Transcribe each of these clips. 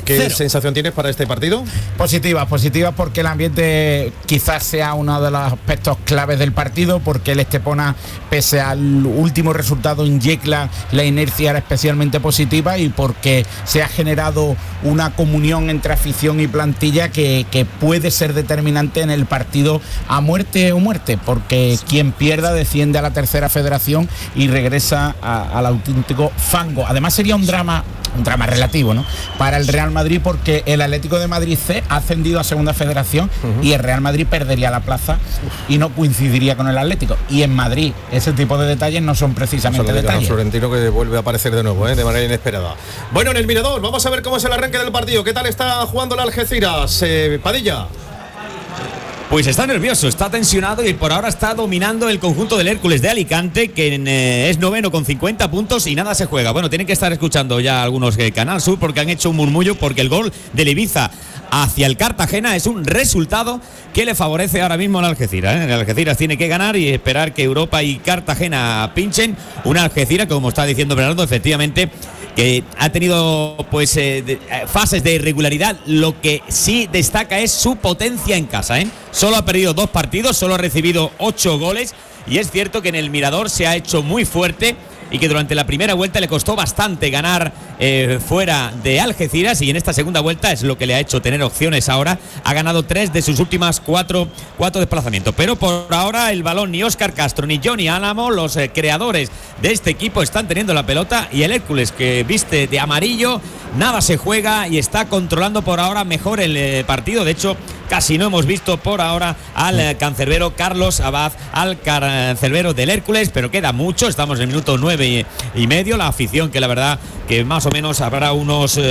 ¿Qué sensación tienes para este partido? Positivas porque el ambiente quizás sea uno de los aspectos claves del partido, porque el Estepona, pese al último resultado en Yecla, la inercia era especialmente positiva, y porque se ha generado una comunión entre afición y plantilla que puede ser determinante en el partido a muerte o muerte, porque quien pierda desciende a la tercera federación y regresa al auténtico fango. Además sería un drama relativo, ¿no?, para el Real Madrid, porque el Atlético de Madrid C ha ascendido a segunda federación y el Real Madrid perdería la plaza y no coincidiría con el Atlético. Y en Madrid ese tipo de detalles no son precisamente detalles. Florentino, que vuelve a aparecer de nuevo, de manera inesperada. Bueno, en el Mirador vamos a ver cómo es el arranque del partido. ¿Qué tal está jugando el Algeciras, Padilla? Pues está nervioso, está tensionado, y por ahora está dominando el conjunto del Hércules de Alicante, que es noveno con 50 puntos y nada se juega. Bueno, tienen que estar escuchando ya algunos de Canal Sur, porque han hecho un murmullo, porque el gol del Ibiza hacia el Cartagena es un resultado que le favorece ahora mismo al Algeciras. El Algeciras tiene que ganar y esperar que Europa y Cartagena pinchen. Un Algeciras, como está diciendo Bernardo, efectivamente, que ha tenido pues fases de irregularidad. Lo que sí destaca es su potencia en casa, Solo ha perdido 2 partidos, solo ha recibido 8 goles, y es cierto que en el Mirador se ha hecho muy fuerte y que durante la primera vuelta le costó bastante ganar fuera de Algeciras, y en esta segunda vuelta es lo que le ha hecho tener opciones ahora. Ha ganado 3 de sus últimas 4 desplazamientos, pero por ahora el balón ni Óscar Castro ni Johnny Álamo, los creadores de este equipo, están teniendo la pelota, y el Hércules, que viste de amarillo, nada se juega y está controlando por ahora mejor el partido. De hecho, casi no hemos visto por ahora al cancerbero Carlos Abad, al cancerbero del Hércules, pero queda mucho. Estamos en el minuto 9 y medio. La afición, que la verdad que más o menos habrá un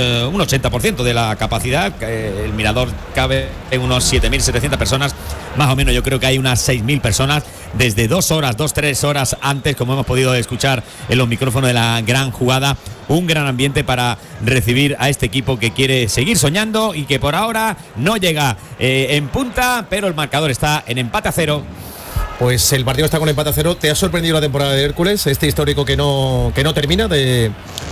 80% de la capacidad. El Mirador cabe en unos 7.700 personas, más o menos. Yo creo que hay unas 6.000 personas desde 2-3 horas antes, como hemos podido escuchar en los micrófonos de la gran jugada. Un gran ambiente para recibir a este equipo que quiere seguir soñando y que por ahora no llega en punta, pero el marcador está en empate a 0. Pues el partido está con empate a 0. ¿Te ha sorprendido la temporada de Hércules, este histórico que no termina de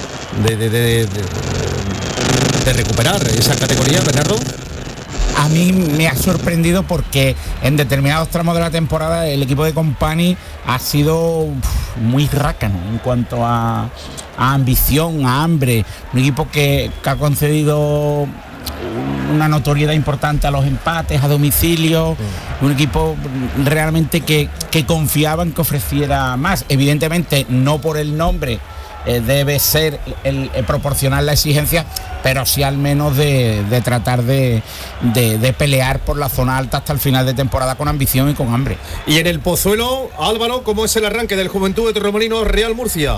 recuperar esa categoría, Bernardo? A mí me ha sorprendido porque en determinados tramos de la temporada el equipo de Company ha sido muy rácano en cuanto a ambición, a hambre. Un equipo que ha concedido una notoriedad importante a los empates a domicilio, un equipo realmente que confiaba en que ofreciera más. Evidentemente no por el nombre debe ser el proporcionar la exigencia, pero sí al menos de tratar de pelear por la zona alta hasta el final de temporada con ambición y con hambre. Y en el Pozuelo, Álvaro, ¿cómo es el arranque del Juventud de Torremolinos Real Murcia?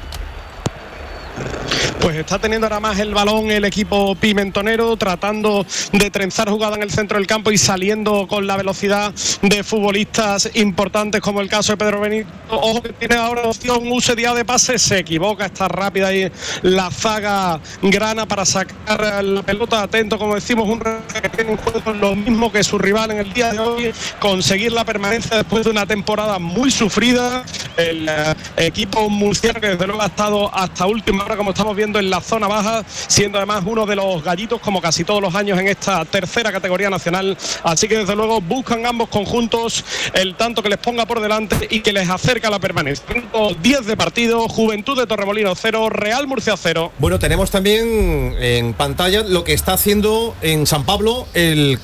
Pues está teniendo ahora más el balón el equipo pimentonero, tratando de trenzar jugada en el centro del campo y saliendo con la velocidad de futbolistas importantes, como el caso de Pedro Benito. Ojo que tiene ahora opción Usedia de pase, se equivoca, está rápida ahí la zaga grana para sacar la pelota. Atento, como decimos, un que tiene un juego lo mismo que su rival en el día de hoy, conseguir la permanencia después de una temporada muy sufrida. El equipo murciano, que desde luego ha estado hasta última hora, como estamos viendo, en la zona baja, siendo además uno de los gallitos, como casi todos los años, en esta tercera categoría nacional. Así que desde luego buscan ambos conjuntos el tanto que les ponga por delante y que les acerca a la permanencia. 10 de partido, Juventud de Torremolinos 0, Real Murcia 0. Bueno, tenemos también en pantalla lo que está haciendo en San Pablo el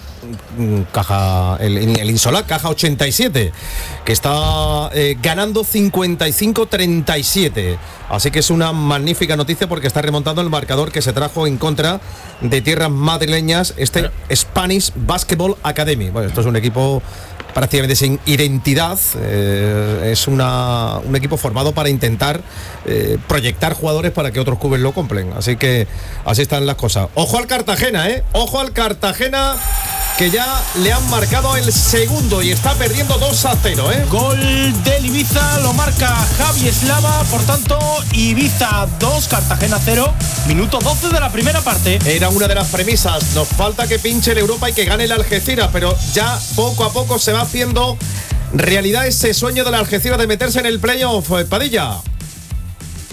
Insola, Caja 87, que está ganando 55-37. Así que es una magnífica noticia, porque está remontando el marcador que se trajo en contra de tierras madrileñas, Spanish Basketball Academy. Bueno, esto es un equipo prácticamente sin identidad, es un equipo formado para intentar proyectar jugadores para que otros clubes lo compren. Así que así están las cosas. Ojo al Cartagena, ojo al Cartagena, que ya le han marcado el segundo y está perdiendo 2-0, Gol del Ibiza, lo marca Javi Eslava, por tanto, Ibiza 2, Cartagena 0, minuto 12 de la primera parte. Era una de las premisas, nos falta que pinche el Europa y que gane el Algeciras, pero ya poco a poco se va haciendo realidad ese sueño del Algeciras de meterse en el playoff, Padilla.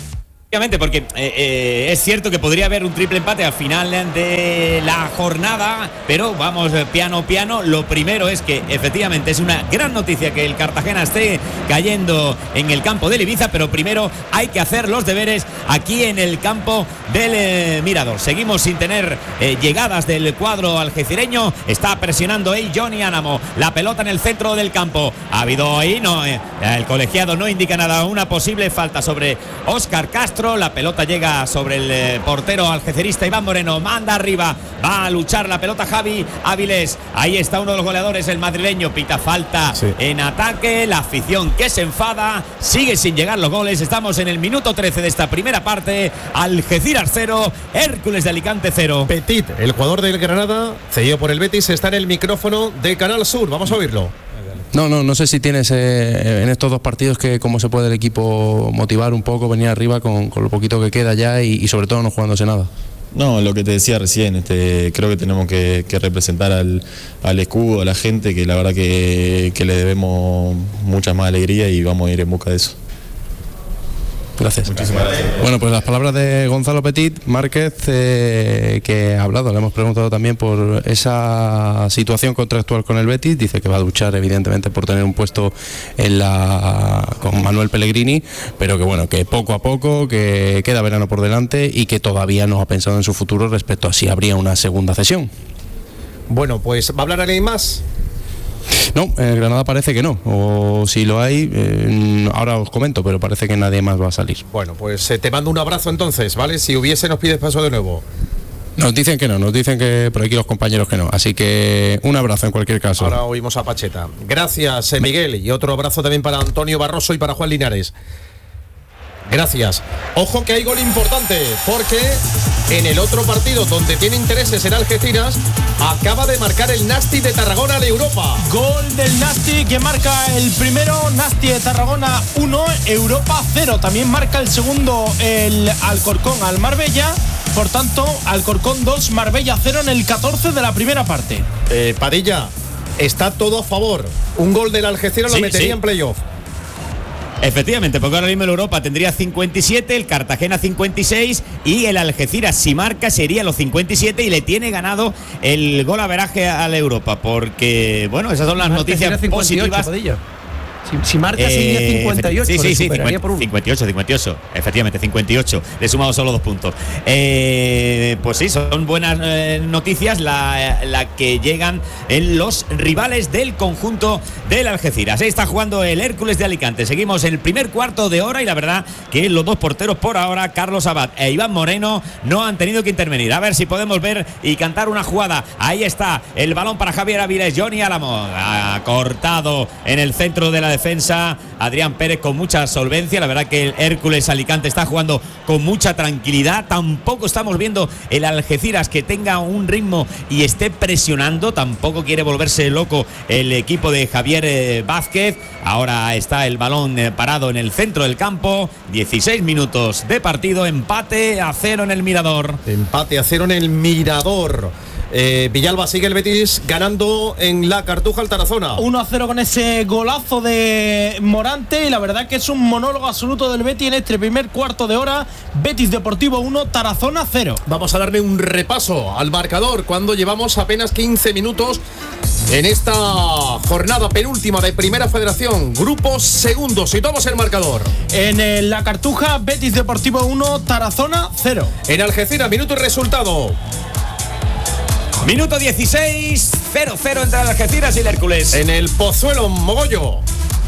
Efectivamente, porque es cierto que podría haber un triple empate al final de la jornada, pero vamos piano. Lo primero es que efectivamente es una gran noticia que el Cartagena esté cayendo en el campo del Ibiza, pero primero hay que hacer los deberes aquí en el campo del Mirador. Seguimos sin tener llegadas del cuadro algecireño. Está presionando ahí Johnny Álamo. La pelota en el centro del campo. Ha habido ahí, el colegiado no indica nada, una posible falta sobre Óscar Castro. La pelota llega sobre el portero algecerista Iván Moreno. Manda arriba. Va a luchar la pelota Javi Áviles. Ahí está uno de los goleadores, el madrileño. Pita falta en ataque. La afición que se enfada. Sigue sin llegar los goles. Estamos en el minuto 13 de esta primera parte. Algeciras 0, Hércules de Alicante 0. Petit, el jugador del Granada, cedido por el Betis, está en el micrófono de Canal Sur. Vamos a oírlo. No sé si tienes en estos dos partidos que cómo se puede el equipo motivar un poco, venir arriba con lo poquito que queda ya y sobre todo no jugándose nada. No, lo que te decía recién, creo que tenemos que representar al escudo, a la gente, que la verdad que le debemos mucha más alegría y vamos a ir en busca de eso. Gracias. Muchísimas gracias. Bueno, pues las palabras de Gonzalo Petit Márquez, que ha hablado, le hemos preguntado también por esa situación contractual con el Betis. Dice que va a luchar evidentemente por tener un puesto con Manuel Pellegrini, pero que bueno, que poco a poco, que queda verano por delante y que todavía no ha pensado en su futuro respecto a si habría una segunda cesión. Bueno, pues ¿va a hablar alguien más? No, en Granada parece que no, o si lo hay, ahora os comento, pero parece que nadie más va a salir. Bueno, pues te mando un abrazo entonces, ¿vale? Si hubiese, nos pides paso de nuevo. Nos dicen que no, nos dicen que por aquí los compañeros que no, así que un abrazo en cualquier caso. Ahora oímos a Pacheta. Gracias, Miguel, y otro abrazo también para Antonio Barroso y para Juan Linares. Gracias. Ojo que hay gol importante, porque en el otro partido donde tiene intereses en Algeciras, acaba de marcar el Nasti de Tarragona de Europa. Gol del Nasti que marca el primero, Nasti de Tarragona 1, Europa 0. También marca el segundo el Alcorcón al Marbella. Por tanto, Alcorcón 2, Marbella 0 en el 14 de la primera parte. Padilla, está todo a favor. Un gol del Algeciras lo metería en playoff. Efectivamente, porque ahora mismo el Europa tendría 57, el Cartagena 56 y el Algeciras, si marca, sería los 57 y le tiene ganado el gol averaje al Europa, porque, bueno, esas son las noticias 58, positivas. Padilla. Si marca sería 58, sí, 58, efectivamente, 58. Le he sumado solo 2 puntos. Pues sí, son buenas noticias la que llegan en los rivales del conjunto del Algeciras. Ahí está jugando el Hércules de Alicante. Seguimos en el primer cuarto de hora y la verdad que los dos porteros por ahora, Carlos Abad e Iván Moreno, no han tenido que intervenir. A ver si podemos ver y cantar una jugada. Ahí está el balón para Javier Áviles. Johnny Álamo ha cortado en el centro de la defensa. Adrián Pérez con mucha solvencia. La verdad que el Hércules Alicante está jugando con mucha tranquilidad. Tampoco estamos viendo el Algeciras que tenga un ritmo y esté presionando. Tampoco quiere volverse loco el equipo de Javier Vázquez. Ahora está el balón parado en el centro del campo. 16 minutos de partido. Empate a 0 en el Mirador. Empate a 0 en el Mirador. Villalba, sigue el Betis ganando en la Cartuja al Tarazona 1-0 con ese golazo de Morante, y la verdad que es un monólogo absoluto del Betis en este primer cuarto de hora. Betis Deportivo 1, Tarazona 0. Vamos a darle un repaso al marcador cuando llevamos apenas 15 minutos en esta jornada penúltima de Primera Federación. Grupos segundos, situamos el marcador. En la Cartuja, Betis Deportivo 1, Tarazona 0. En Algeciras, minuto y resultado. Minuto 16, 0-0 entre el Algeciras y el Hércules. En el Pozuelo, Mogollo.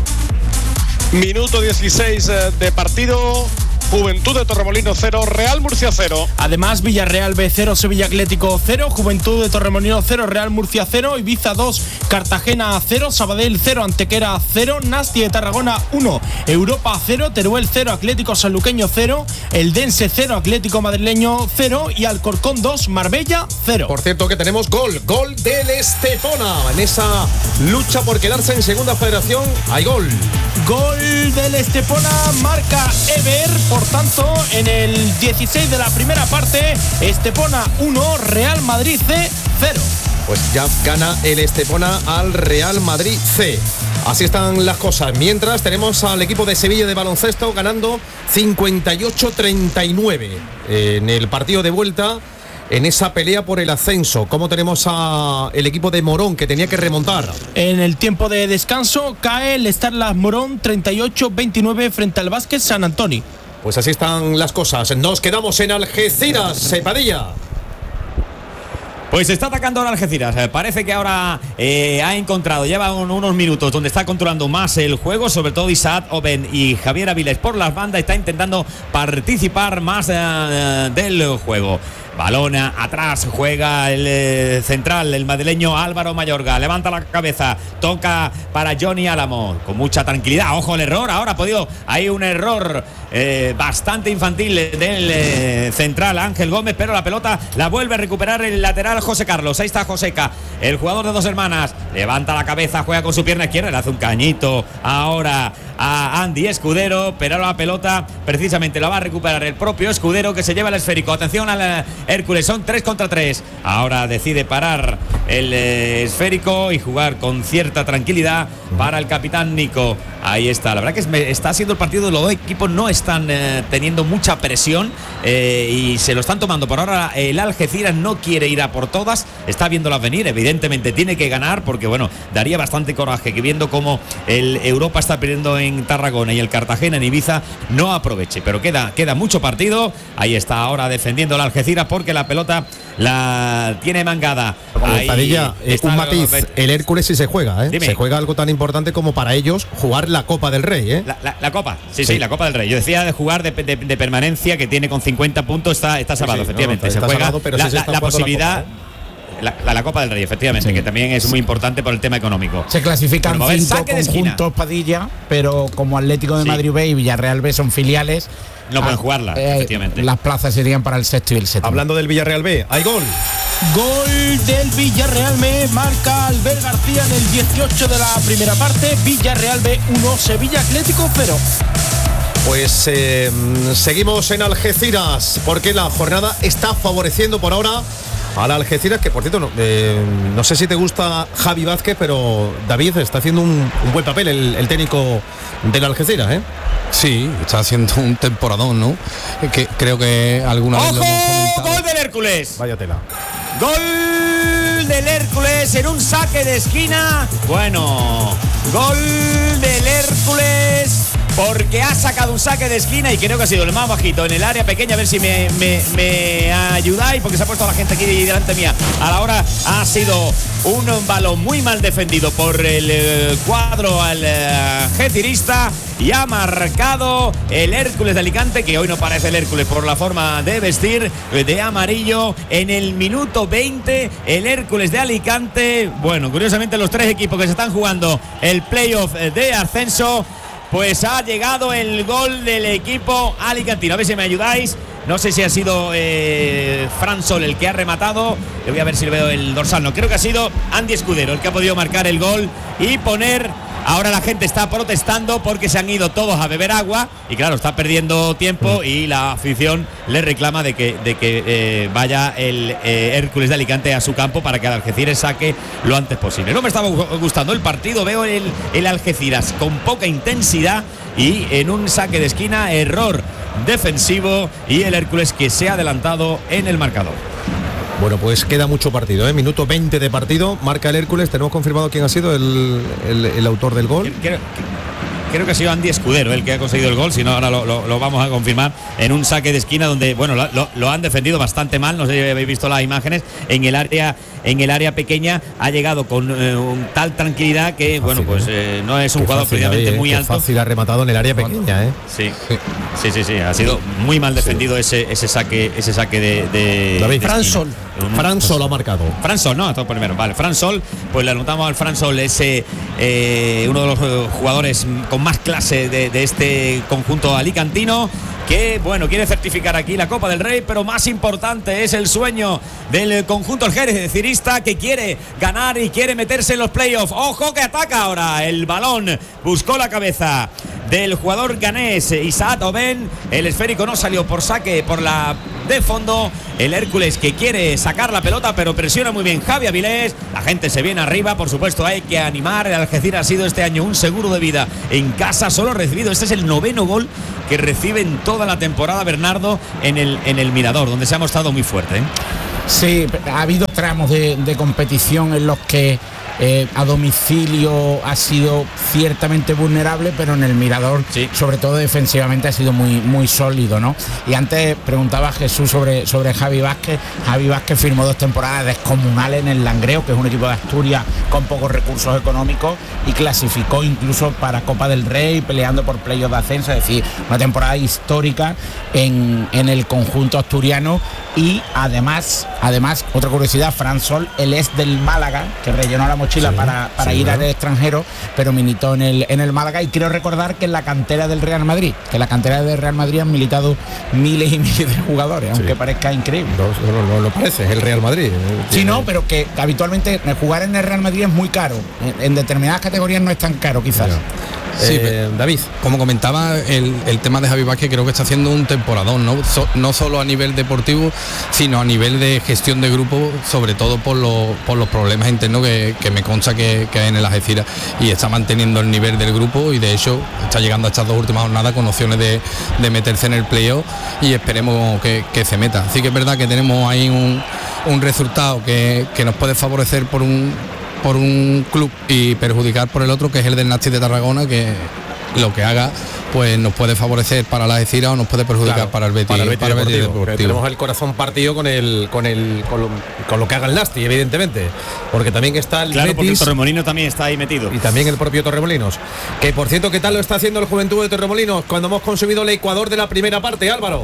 Minuto 16 de partido. Juventud de Torremolinos 0, Real Murcia 0. Además, Villarreal B 0, Sevilla Atlético 0, Juventud de Torremolinos 0, Real Murcia 0, Ibiza 2, Cartagena 0, Sabadell 0, Antequera 0, Nasti de Tarragona 1, Europa 0, Teruel 0, Atlético Sanluqueño 0, Eldense 0, Atlético Madrileño 0 y Alcorcón 2, Marbella 0. Por cierto que tenemos gol del Estepona. En esa lucha por quedarse en Segunda Federación hay gol. Gol del Estepona, marca Ever. Por tanto, en el 16 de la primera parte, Estepona 1, Real Madrid C 0. Pues ya gana el Estepona al Real Madrid C. Así están las cosas. Mientras tenemos al equipo de Sevilla de baloncesto ganando 58-39 en el partido de vuelta, en esa pelea por el ascenso. ¿Cómo tenemos al equipo de Morón, que tenía que remontar? En el tiempo de descanso cae el Starlas Morón 38-29 frente al Vázquez San Antonio. Pues así están las cosas. Nos quedamos en Algeciras, Padilla. Pues está atacando ahora Algeciras. Parece que ahora ha encontrado, lleva unos minutos donde está controlando más el juego, sobre todo Isaac Oben y Javier Avilés por las bandas, está intentando participar más del juego. Balón atrás, juega el central, el madrileño Álvaro Mayorga, levanta la cabeza, toca para Johnny Álamo, con mucha tranquilidad. Ojo el error, ahora ha podido, hay un error bastante infantil del central Ángel Gómez, pero la pelota la vuelve a recuperar el lateral José Carlos. Ahí está Joseca, el jugador de Dos Hermanas, levanta la cabeza, juega con su pierna izquierda, le hace un cañito ahora a Andy Escudero, pero la pelota precisamente la va a recuperar el propio Escudero, que se lleva el esférico. Atención al Hércules, son 3 contra 3. Ahora decide parar el esférico y jugar con cierta tranquilidad para el capitán Nico. Ahí está, la verdad que está siendo el partido, los dos equipos no están teniendo mucha presión y se lo están tomando. Por ahora el Algeciras no quiere ir a por todas, está viéndolas venir, evidentemente tiene que ganar, porque bueno, daría bastante coraje que viendo cómo el Europa está perdiendo en Tarragona y el Cartagena en Ibiza no aproveche, pero queda mucho partido. Ahí está ahora defendiendo el Algeciras porque la pelota la tiene mangada. Padilla, un matiz, el Hércules sí se juega, ¿eh? Se juega algo tan importante como para ellos jugar la Copa del Rey, ¿eh? La Copa, sí, la Copa del Rey. Yo decía de jugar de permanencia, que tiene con 50 puntos, está salvado, efectivamente. No, se juega salvado, pero la posibilidad. La Copa del Rey, efectivamente, que también es muy importante por el tema económico. Se clasifican 5 conjuntos, Padilla, pero como Atlético de Madrid B y Villarreal B son filiales, no pueden jugarla, efectivamente. Las plazas serían para el sexto y el séptimo. Hablando del Villarreal B, hay gol. Gol del Villarreal B, marca Albert García en el 18 de la primera parte. Villarreal B 1, Sevilla Atlético 0. Pues seguimos en Algeciras, porque la jornada está favoreciendo por ahora a la Algeciras, que por cierto no sé si te gusta Javi Vázquez, pero David está haciendo un buen papel, el técnico del Algeciras, ¿eh? Sí, está haciendo un temporadón, ¿no? Que creo que alguna vez lo hemos comentado. ¡Gol del Hércules! Vaya tela. Gol del Hércules en un saque de esquina. Bueno, gol del Hércules, porque ha sacado un saque de esquina y creo que ha sido el más bajito en el área pequeña. A ver si me ayudáis, porque se ha puesto la gente aquí delante mía. A la hora ha sido un balón muy mal defendido por el cuadro algecirista y ha marcado el Hércules de Alicante, que hoy no parece el Hércules por la forma de vestir de amarillo. En el minuto 20 el Hércules de Alicante, bueno, curiosamente los tres equipos que se están jugando el playoff de ascenso, pues ha llegado el gol del equipo alicantino. A ver si me ayudáis. No sé si ha sido Fran Sol el que ha rematado. Le voy a ver si le veo el dorsal. No, creo que ha sido Andy Escudero el que ha podido marcar el gol y poner. Ahora la gente está protestando porque se han ido todos a beber agua y claro, está perdiendo tiempo y la afición le reclama de que vaya el Hércules de Alicante a su campo para que el Algeciras saque lo antes posible. No me estaba gustando el partido, veo el Algeciras con poca intensidad y en un saque de esquina, error defensivo y el Hércules que se ha adelantado en el marcador. Bueno, pues queda mucho partido, ¿eh? Minuto 20 de partido, marca el Hércules. Tenemos confirmado quién ha sido el autor del gol. Creo que ha sido Andy Escudero el que ha conseguido el gol, si no ahora lo vamos a confirmar, en un saque de esquina donde, bueno, lo han defendido bastante mal, no sé si habéis visto las imágenes, en el área pequeña ha llegado con tal tranquilidad que, fácil, bueno, pues no es un jugador previamente muy alto. Fácil ha rematado en el área pequeña, ¿eh? Sí, ha sido muy mal defendido ese saque de David. Fran Sol ha marcado. Fran Sol, no, todo primero, vale. Fran Sol, pues le anotamos al Fran Sol, ese uno de los jugadores con más clase de este conjunto alicantino, que bueno, quiere certificar aquí la Copa del Rey, pero más importante es el sueño del conjunto algecirista, que quiere ganar y quiere meterse en los playoffs. Ojo que ataca ahora, el balón buscó la cabeza del jugador ganés Isaac Oben, el esférico no salió por saque, por la de fondo. El Hércules que quiere sacar la pelota, pero presiona muy bien Javi Avilés. La gente se viene arriba, por supuesto, hay que animar. El Algeciras ha sido este año un seguro de vida en casa, solo recibido. Este es el 9º gol que recibe en toda la temporada Bernardo en el Mirador, donde se ha mostrado muy fuerte, ¿eh? Sí, ha habido tramos de competición en los que a domicilio ha sido ciertamente vulnerable, pero en el Mirador, sí, sobre todo defensivamente, ha sido muy, muy sólido, ¿no? Y antes preguntaba Jesús sobre Javi Vázquez. Javi Vázquez firmó 2 temporadas descomunales en el Langreo, que es un equipo de Asturias con pocos recursos económicos, y clasificó incluso para Copa del Rey, peleando por playoff de ascenso. Es decir, una temporada histórica en el conjunto asturiano. Y además, otra curiosidad, Fran Sol, él es del Málaga, que rellenó la mochila para ir al extranjero, pero militó en el Málaga. Y creo recordar que en la cantera del Real Madrid, han militado miles y miles de jugadores, aunque parezca increíble. No lo parece, es el Real Madrid. Sí, no, pero que habitualmente jugar en el Real Madrid es muy caro. En determinadas categorías no es tan caro, quizás. Sí, David, como comentaba, el tema de Javi Vázquez creo que está haciendo un temporadón, no solo a nivel deportivo, sino a nivel de gestión de grupo, sobre todo por los problemas internos que me consta que hay en el Algeciras, y está manteniendo el nivel del grupo, y de hecho está llegando a estas 2 últimas jornadas con opciones de meterse en el playoff, y esperemos que se meta. Así que es verdad que tenemos ahí un resultado que nos puede favorecer por un club y perjudicar por el otro, que es el del Nasti de Tarragona, que lo que haga pues nos puede favorecer para la Algeciras o nos puede perjudicar para el Betis Deportivo. Tenemos el corazón partido con lo que haga el Nasti, evidentemente, porque también está el Betis, porque el Torremolinos también está ahí metido, y también el propio Torremolinos, que por cierto, ¿qué tal lo está haciendo el Juventud de Torremolinos cuando hemos consumido el Ecuador de la primera parte, Álvaro?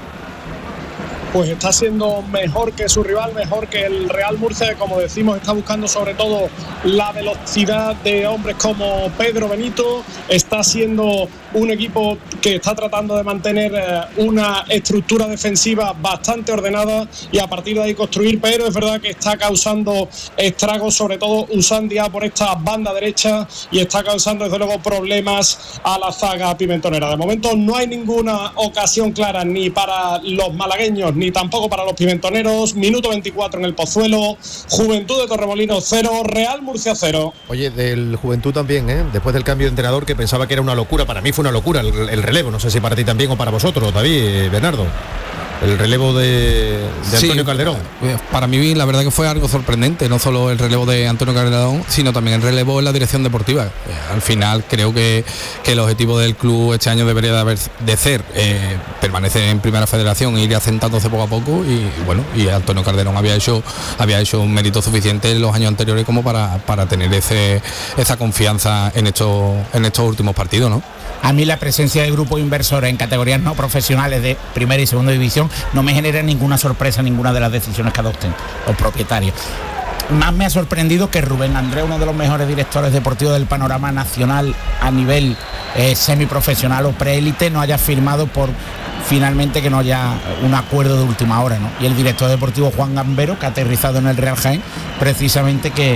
Pues está siendo mejor que su rival, mejor que el Real Murcia, que, como decimos, está buscando sobre todo la velocidad de hombres como Pedro Benito. Está siendo un equipo que está tratando de mantener una estructura defensiva bastante ordenada y a partir de ahí construir, pero es verdad que está causando estragos, sobre todo Usandia por esta banda derecha, y está causando desde luego problemas a la zaga pimentonera. De momento no hay ninguna ocasión clara ni para los malagueños ni tampoco para los pimentoneros. Minuto 24 en el Pozuelo. Juventud de Torremolinos 0, Real Murcia 0. Oye, del Juventud también, después del cambio de entrenador, que pensaba que era una locura, para mí fue una locura el relevo, no sé si para ti también o para vosotros, David, Bernardo. El relevo de Antonio Calderón. Para mí la verdad que fue algo sorprendente, no solo el relevo de Antonio Calderón, sino también el relevo en la dirección deportiva. Al final creo que el objetivo del club este año debería de ser permanecer en Primera Federación e ir asentándose poco a poco, y Antonio Calderón había hecho un mérito suficiente en los años anteriores como para tener esa confianza en estos últimos partidos, ¿no? A mí la presencia de grupos inversores en categorías no profesionales de primera y segunda división no me genera ninguna sorpresa ninguna de las decisiones que adopten los propietarios. Más me ha sorprendido que Rubén Andrés, uno de los mejores directores deportivos del panorama nacional a nivel semiprofesional o preélite, no haya firmado finalmente que no haya un acuerdo de última hora, ¿no? Y el director deportivo Juan Gambero, que ha aterrizado en el Real Jaén, precisamente que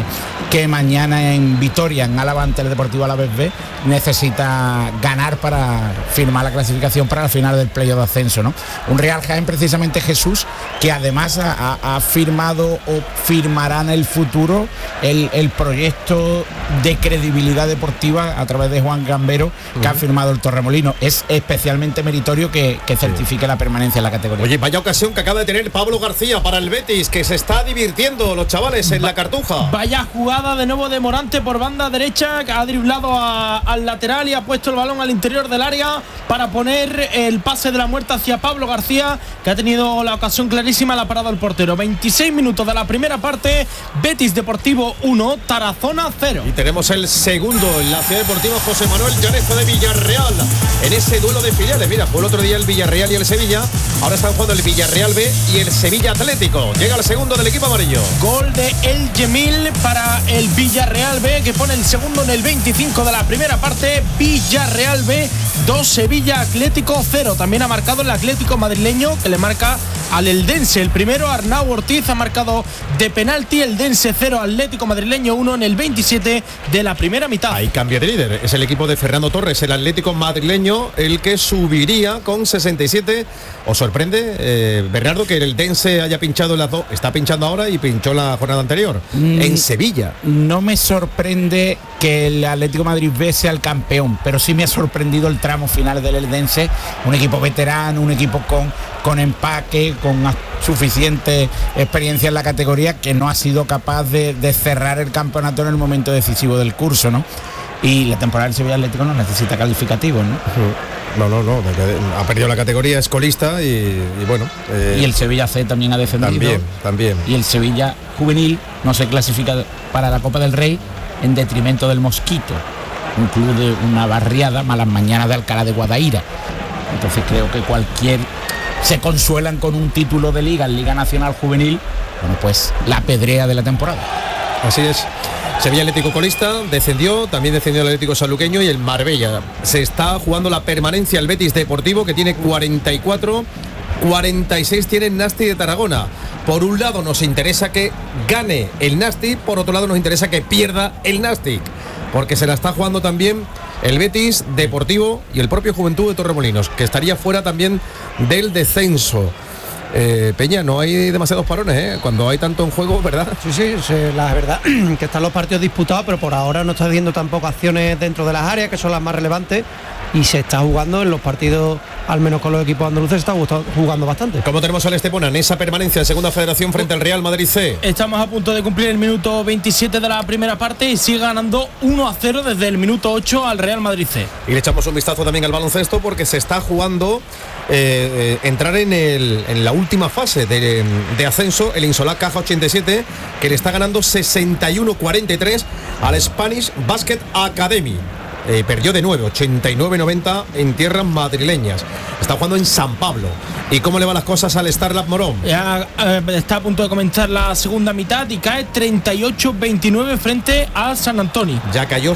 mañana en Vitoria, en Álava, ante el Deportivo Alavés B, necesita ganar para firmar la clasificación para la final del playoff de ascenso, ¿no? Un Real Jaén, precisamente, Jesús, que además ha firmado o firmará en el futuro el proyecto de credibilidad deportiva a través de Juan Gambero, que ha firmado el Torremolinos. Es especialmente meritorio que certifique la permanencia en la categoría. Oye, vaya ocasión que acaba de tener Pablo García para el Betis, que se está divirtiendo los chavales en la Cartuja. Vaya jugada de nuevo de Morante por banda derecha, que ha driblado al lateral y ha puesto el balón al interior del área para poner el pase de la muerte hacia Pablo García, que ha tenido la ocasión clarísima, la ha parado el portero. 26 minutos de la primera parte, Betis Deportivo 1, Tarazona 0. Y tenemos el segundo en la Ciudad Deportiva José Manuel Llanezo de Villarreal, en ese duelo de filiales. Mira, fue el otro día el Villarreal y el Sevilla, ahora están jugando el Villarreal B y el Sevilla Atlético. Llega el segundo del equipo amarillo. Gol de El Yemil para el Villarreal B, que pone el segundo en el 25 de la primera parte. Villarreal B 2, Sevilla Atlético 0. También ha marcado el Atlético madrileño, que le marca al Eldense. El primero, Arnau Ortiz, ha marcado de penalti. Eldense 0, Atlético Madrileño 1 en el 27 de la primera mitad. Hay cambio de líder, es el equipo de Fernando Torres, el Atlético madrileño, el que subiría con 67. ¿Os sorprende, Bernardo, que el Eldense haya pinchado en las dos? Está pinchando ahora y pinchó la jornada anterior, en Sevilla. No me sorprende que el Atlético de Madrid B sea el campeón, pero sí me ha sorprendido el tramo final del Eldense, un equipo veterano, un equipo con empaque, con suficiente experiencia en la categoría, que no ha sido capaz de cerrar el campeonato en el momento decisivo del curso, ¿no? Y la temporada del Sevilla Atlético no necesita calificativos, ¿no? No, ha perdido la categoría, es colista y bueno. Y el Sevilla C también ha descendido. También. Y el Sevilla Juvenil no se clasifica para la Copa del Rey en detrimento del Mosquito, un club de una barriada, Malas Mañanas de Alcalá de Guadaira. Entonces creo que se consuelan con un título de Liga, en Liga Nacional Juvenil, bueno, pues la pedrea de la temporada. Así es. Sevilla Atlético colista, también descendió el Atlético Sanluqueño y el Marbella. Se está jugando la permanencia el Betis Deportivo, que tiene 44, 46 tiene el Nasti de Tarragona. Por un lado nos interesa que gane el Nasti, por otro lado nos interesa que pierda el Nasti, porque se la está jugando también el Betis Deportivo y el propio Juventud de Torremolinos, que estaría fuera también del descenso. Peña, no hay demasiados parones, cuando hay tanto en juego, ¿verdad? Sí, la verdad que están los partidos disputados, pero por ahora no está haciendo tampoco acciones dentro de las áreas, que son las más relevantes, y se está jugando en los partidos, al menos con los equipos andaluces, se está jugando bastante. ¿Cómo tenemos al Estepona en esa permanencia de Segunda Federación frente al Real Madrid C? Estamos a punto de cumplir el minuto 27 de la primera parte y sigue ganando 1-0 desde el minuto 8 al Real Madrid C. Y le echamos un vistazo también al baloncesto, porque se está jugando entrar en la última fase de ascenso, el Insolá Caja 87, que le está ganando 61-43 al Spanish Basket Academy. Perdió de 9, 89-90 en tierras madrileñas. Está jugando en San Pablo. ¿Y cómo le van las cosas al Starlab Morón? Ya está a punto de comenzar la segunda mitad y cae 38-29 frente a San Antonio. Ya cayó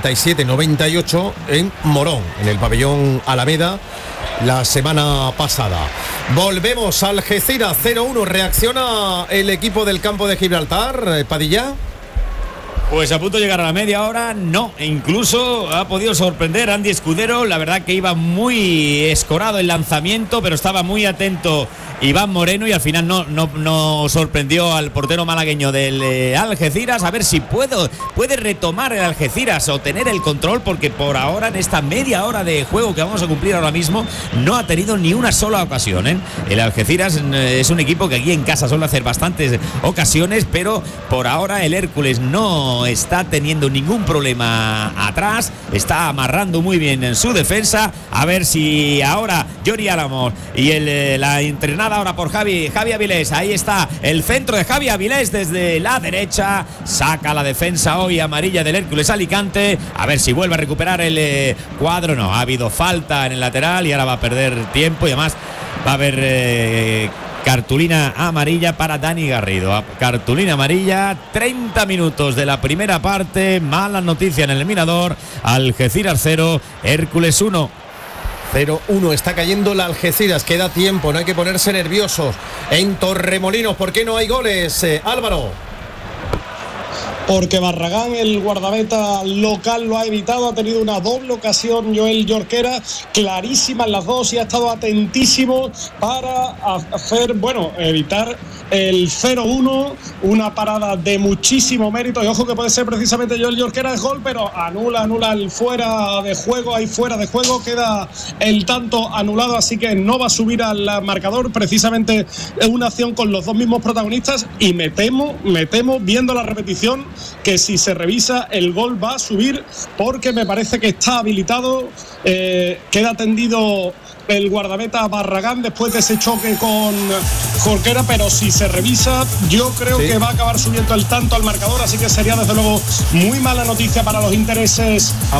67-98 en Morón, en el pabellón Alameda, la semana pasada. Volvemos al Algeciras 0-1. ¿Reacciona el equipo del campo de Gibraltar, Padilla? Pues a punto de llegar a la media hora, no, e incluso ha podido sorprender a Andy Escudero. La verdad que iba muy escorado el lanzamiento, pero estaba muy atento Iván Moreno y al final no sorprendió al portero malagueño del Algeciras. A ver si puede retomar el Algeciras o tener el control, porque por ahora en esta media hora de juego que vamos a cumplir ahora mismo no ha tenido ni una sola ocasión, ¿eh? El Algeciras es un equipo que aquí en casa suele hacer bastantes ocasiones, pero por ahora el Hércules no está teniendo ningún problema atrás, está amarrando muy bien en su defensa. A ver si ahora Jory Álamos y la entrenada ahora por Javi Avilés, ahí está el centro de Javi Avilés desde la derecha, saca la defensa hoy amarilla del Hércules Alicante, a ver si vuelve a recuperar el cuadro. No, ha habido falta en el lateral y ahora va a perder tiempo, y además va a haber cartulina amarilla para Dani Garrido. Cartulina amarilla, 30 minutos de la primera parte. Mala noticia en el Mirador. Algeciras 0, Hércules 1. 0-1, está cayendo la Algeciras, queda tiempo, no hay que ponerse nerviosos. En Torremolinos, ¿por qué no hay goles, Álvaro? Porque Barragán, el guardameta local, lo ha evitado. Ha tenido una doble ocasión Joel Jorquera, clarísimas las dos, y ha estado atentísimo para evitar el 0-1, una parada de muchísimo mérito, y ojo que puede ser precisamente Joel Jorquera el gol, pero anula el fuera de juego. Ahí fuera de juego queda el tanto anulado, así que no va a subir al marcador. Precisamente es una acción con los dos mismos protagonistas, y me temo viendo la repetición que si se revisa el gol va a subir, porque me parece que está habilitado. Queda tendido el guardameta Barragán después de ese choque con Jorquera, pero si se revisa yo creo que va a acabar subiendo el tanto al marcador, así que sería desde luego muy mala noticia para los intereses